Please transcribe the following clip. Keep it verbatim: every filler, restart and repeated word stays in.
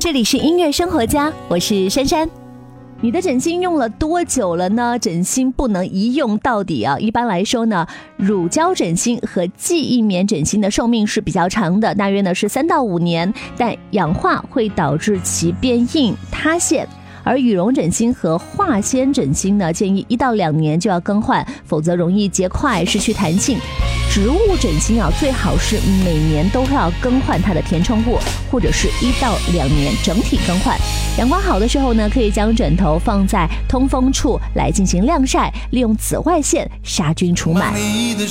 这里是音乐生活家，我是珊珊。你的枕芯用了多久了呢？枕芯不能一用到底啊。一般来说呢，乳胶枕芯和记忆棉枕芯的寿命是比较长的，大约呢是三到五年，但氧化会导致其变硬塌陷。而羽绒枕芯和化纤枕芯呢，建议一到两年就要更换，否则容易结块失去弹性。植物枕芯啊，最好是每年都要更换它的填充物，或者是一到两年整体更换。阳光好的时候呢，可以将枕头放在通风处来进行晾晒，利用紫外线杀菌除螨。